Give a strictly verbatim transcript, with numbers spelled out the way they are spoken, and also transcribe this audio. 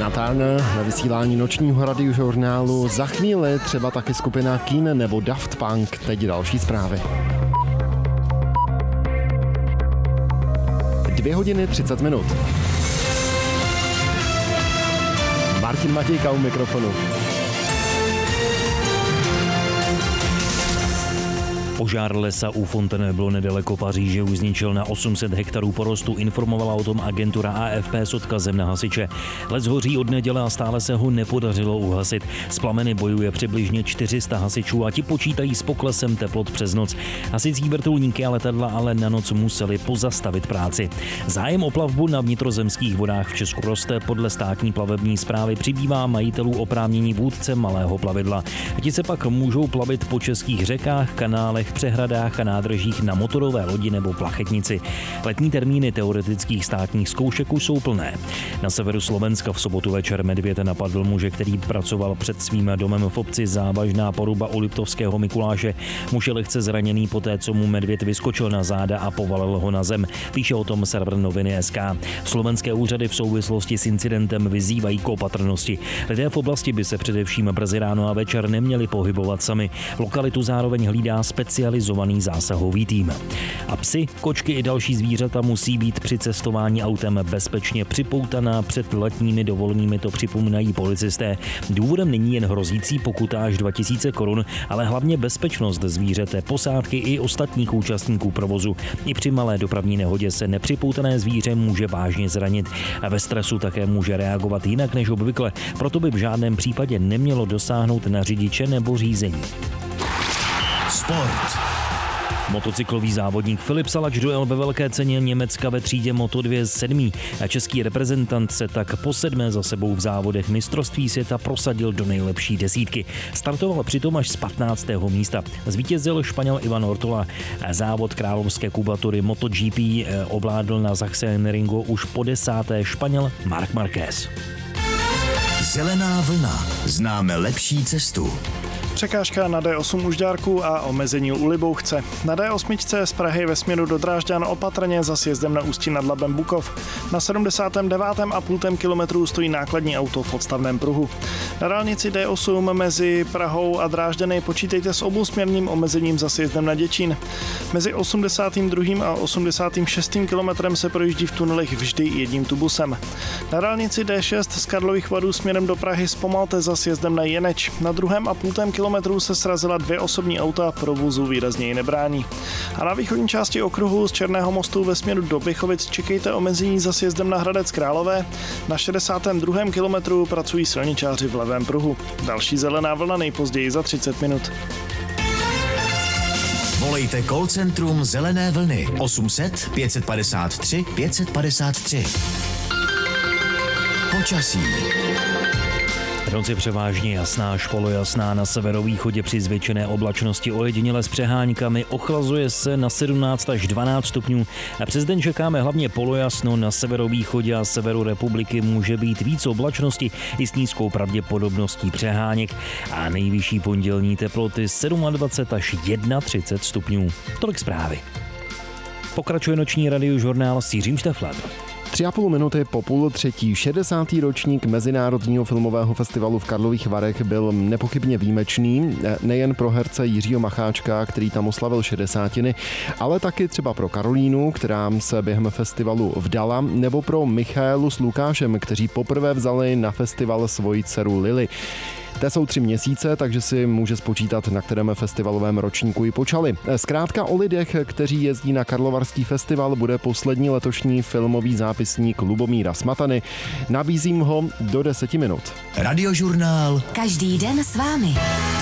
Tina Turner ve vysílání nočního radiožurnálu. Za chvíli třeba taky skupina Keane nebo Daft Punk. Teď další zprávy. Dvě hodiny třicet minut. Martin Matějka u mikrofonu. Požár lesa u Fontainebleau nedaleko Paříže už zničil na osm set hektarů porostu, informovala o tom agentura A F P s odkazem na hasiče. Les hoří od neděle a stále se ho nepodařilo uhasit. S plameny bojuje přibližně čtyři sta hasičů a ti počítají s poklesem teplot přes noc. Hasicí vrtulníky a letadla ale na noc museli pozastavit práci. Zájem o plavbu na vnitrozemských vodách v Česku roste. Podle státní plavební správy přibývá majitelů oprávnění vůdce malého plavidla. Ti se pak můžou plavit po českých řekách, kanálech, přehradách a nádržích na motorové lodi nebo plachetnici. Letní termíny teoretických státních zkoušek už jsou plné. Na severu Slovenska v sobotu večer medvěd napadl muže, který pracoval před svým domem v obci. Závažná poruba u Liptovského Mikuláše. Muž je lehce zraněný poté, co mu medvěd vyskočil na záda a povalil ho na zem. Píše o tom server noviny tečka es ká. Slovenské úřady v souvislosti s incidentem vyzývají k opatrnosti. Lidé v oblasti by se především brzy ráno a večer neměli pohybovat sami. Lokalitu zároveň hlídá specializovaný zásahový tým. A psy, kočky i další zvířata musí být při cestování autem bezpečně připoutaná před letními dovolenými, to připomínají policisté. Důvodem není jen hrozící pokuta až dva tisíce korun, ale hlavně bezpečnost zvířete, posádky i ostatních účastníků provozu. I při malé dopravní nehodě se nepřipoutané zvíře může vážně zranit a ve stresu také může reagovat jinak než obvykle, proto by v žádném případě nemělo dosáhnout na řidiče nebo řízení. Sport. Motocyklový závodník Filip Salač dojel ve velké ceně Německa ve třídě Moto dva sedmý a český reprezentant se tak po sedmé za sebou v závodech mistrovství světa prosadil do nejlepší desítky. Startoval přitom až z patnáctého místa. Zvítězil Španěl Ivan Ortola. Závod královské kubatury MotoGP ovládl na Sachsenringu už po desáté Španěl Marc Marquez. Zelená vlna. Známe lepší cestu. Překážka na dé osm u Žďárku a omezení u Libouchce. Na dé osm z Prahy ve směru do Drážďan opatrně za sjezdem na Ústí nad Labem Bukov. Na sedmdesátém devátém a půl kilometru stojí nákladní auto v odstavném pruhu. Na dálnici dé osm mezi Prahou a Drážďany počítejte s obousměrným omezením za sjezdem na Děčín. Mezi osmdesátým druhým a osmdesátým šestým kilometrem se projíždí v tunelech vždy jedním tubusem. Na dálnici dé šest z Karlových Varů směrem do Prahy zpomalte za sjezdem na Jeneč. Na druhém a půl kilometru se srazila dvě osobní auta, provozu výrazněji nebrání. A na východní části okruhu z Černého mostu ve směru do Bychovic čekejte omezení za sjezdem na Hradec Králové. Na šedesátém druhém kilometru pracují silničáři v levém pruhu. Další zelená vlna nejpozději za třicet minut. Volejte call centrum Zelené vlny osm set pět padesát tři pět padesát tři. Počasí. Noc je převážně jasná až polojasná, na severovýchodě při zvětšené oblačnosti ojediněle s přeháňkami, ochlazuje se na sedmnáct až dvanáct stupňů a přes den čekáme hlavně polojasno, na severovýchodě a severu republiky může být víc oblačnosti i s nízkou pravděpodobností přeháněk a nejvyšší pondělní teploty dvacet sedm až třicet jedna stupňů. Tolik zprávy. Pokračuje noční radiožurnál s Jiřím Šteflem. Tři a půl minuty po půl třetí šedesátý ročník Mezinárodního filmového festivalu v Karlových Varech byl nepochybně výjimečný, nejen pro herce Jiřího Macháčka, který tam oslavil šedesátiny, ale taky třeba pro Karolínu, která se během festivalu vdala, nebo pro Michaelu s Lukášem, kteří poprvé vzali na festival svoji dceru Lily. Té jsou tři měsíce, takže si může spočítat, na kterém festivalovém ročníku ji počali. Zkrátka o lidech, kteří jezdí na Karlovarský festival, bude poslední letošní filmový zápisník Lubomíra Smatany. Nabízím ho do deseti minut. Radiožurnál. Každý den s vámi.